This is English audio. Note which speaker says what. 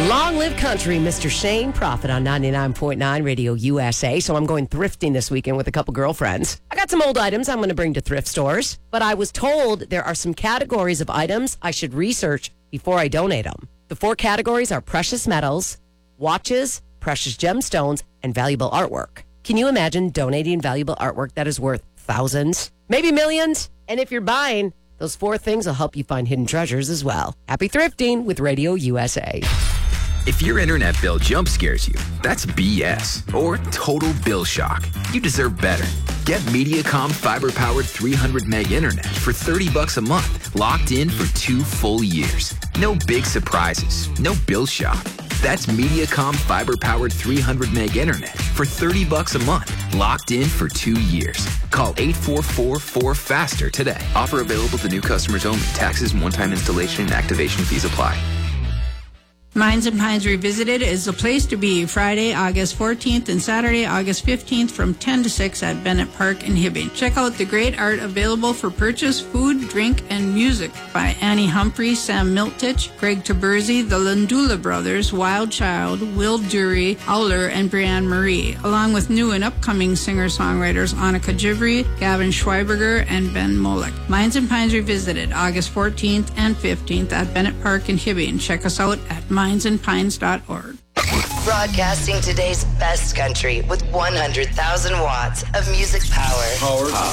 Speaker 1: Long live country, Mr. Shane Prophet on 99.9 Radio USA. So I'm going thrifting this weekend with a couple girlfriends. I got some old items I'm going to bring to thrift stores, but I was told there are some categories of items I should research before I donate them. The 4 categories are precious metals, watches, precious gemstones, and valuable artwork. Can you imagine donating valuable artwork that is worth thousands, maybe millions? And if you're buying, those 4 things will help you find hidden treasures as well. Happy thrifting with Radio USA.
Speaker 2: If your internet bill jump scares you, that's BS or total bill shock. You deserve better. Get Mediacom fiber-powered 300 meg internet for $30 a month, locked in for 2 full years. No big surprises, no bill shock. That's Mediacom fiber-powered 300 meg internet for $30 a month, locked in for 2 years. Call 844-4FASTER today. Offer available to new customers only. Taxes, one-time installation, and activation fees apply.
Speaker 3: Minds and Pines Revisited is the place to be Friday, August 14th and Saturday, August 15th from 10 to 6 at Bennett Park in Hibbing. Check out the great art available for purchase, food, drink, and music by Annie Humphrey, Sam Miltich, Greg Taberzi, the Landula Brothers, Wild Child, Will Dury, Owler, and Brianne Marie, along with new and upcoming singer-songwriters Annika Jivry, Gavin Schweiberger, and Ben Molek. Minds and Pines Revisited, August 14th and 15th at Bennett Park in Hibbing. Check us out at mindsandpines.org.
Speaker 4: Broadcasting today's best country with 100,000 watts of music power.